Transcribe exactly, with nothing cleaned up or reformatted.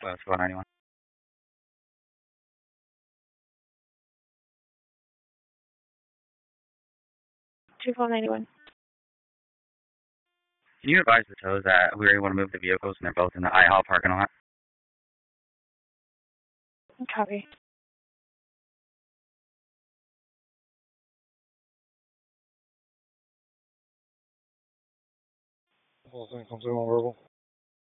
Uh, four ninety-one. two four ninety-one. Can you advise the tows that we want to move the vehicles and they're both in the I hall parking lot? Copy. Whole thing comes in on verbal.